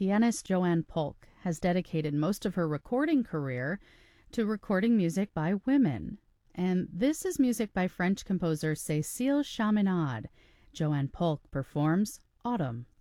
pianist Joanne Polk has dedicated most of her recording career to recording music by women. And this is music by French composer Cécile Chaminade. Joanne Polk performs Autumn.